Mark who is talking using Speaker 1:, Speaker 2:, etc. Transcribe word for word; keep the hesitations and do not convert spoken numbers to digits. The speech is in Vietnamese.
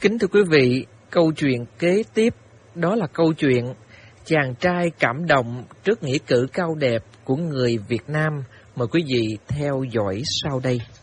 Speaker 1: Kính thưa quý vị, câu chuyện kế tiếp đó là câu chuyện chàng trai cảm động trước nghĩa cử cao đẹp của người Việt Nam. Mời quý vị theo dõi sau đây.